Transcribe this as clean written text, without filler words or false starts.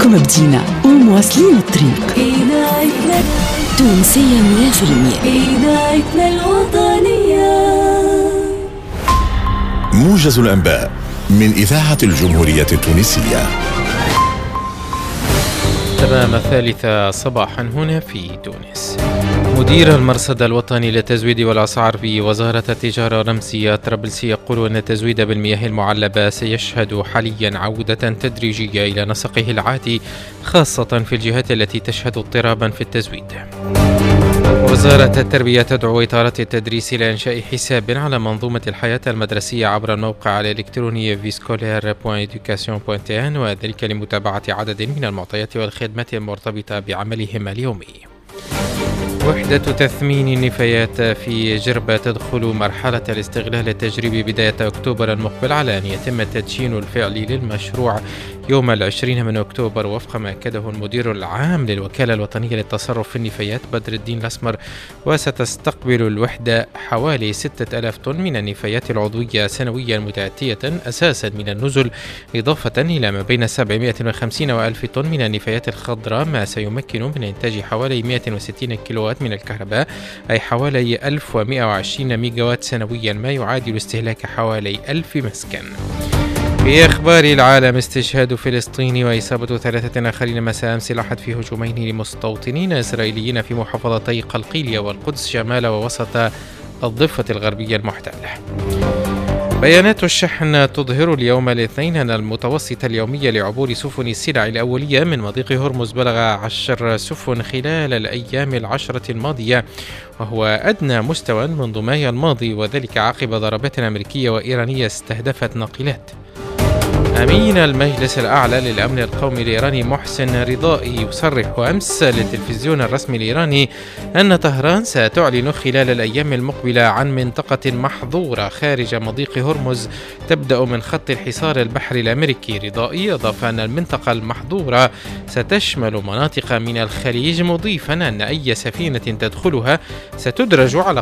منكم بدينا ومواصلين الطريق. تونسية 100%. إذاعتنا الوطنية. موجز الأنباء من إذاعة الجمهورية التونسية. تمام 3 صباحا هنا في تونس. مدير المرصد الوطني للتزويد والأسعار بوزارة التجارة رمزي طرابلسي يقول أن التزويد بالمياه المعلبة سيشهد حاليا عودة تدريجية إلى نسقه العادي، خاصة في الجهات التي تشهد اضطرابا في التزويد. وزارة التربية تدعو إدارة التدريس إلى إنشاء حساب على منظومة الحياة المدرسية عبر الموقع الإلكتروني viscolaire.education.tn، وذلك لمتابعة عدد من المعطيات والخدمات المرتبطة بعملهم اليومي. وحدة تثمين النفايات في جربة تدخل مرحلة الاستغلال التجريبي بداية أكتوبر المقبل، على أن يتم التدشين الفعلي للمشروع يوم 20 من أكتوبر وفق ما أكده المدير العام للوكالة الوطنية للتصرف في النفايات بدر الدين الأسمر. وستستقبل الوحدة حوالي 6000 طن من النفايات العضوية سنويا متأتية أساسا من النزل، إضافة إلى ما بين 750 و1000 طن من النفايات الخضراء، ما سيمكن من إنتاج حوالي 160 كيلووات من الكهرباء، أي حوالي 1120 ميجاوات سنويا، ما يعادل استهلاك حوالي 1000 مسكن. في أخبار العالم، استشهاد فلسطيني وإصابة 3 آخرين مساء أمس الأحد في هجومين لمستوطنين إسرائيليين في محافظتي قلقيلية والقدس شمال ووسط الضفة الغربية المحتلة. بيانات الشحن تظهر اليوم الاثنين أن المتوسط اليومي لعبور سفن السلع الأولية من مضيق هرمز بلغ 10 سفن خلال الأيام العشرة الماضية، وهو أدنى مستوى منذ مايو الماضي، وذلك عقب ضربات أمريكية وإيرانية استهدفت ناقلات. أمين المجلس الأعلى للأمن القومي الإيراني محسن رضائي يصرح أمس للتلفزيون الرسمي الإيراني أن طهران ستعلن خلال الأيام المقبلة عن منطقة محظورة خارج مضيق هرمز تبدأ من خط الحصار البحري الأمريكي. رضائي أضاف أن المنطقة المحظورة ستشمل مناطق من الخليج، مضيفا أن أي سفينة تدخلها ستدرج على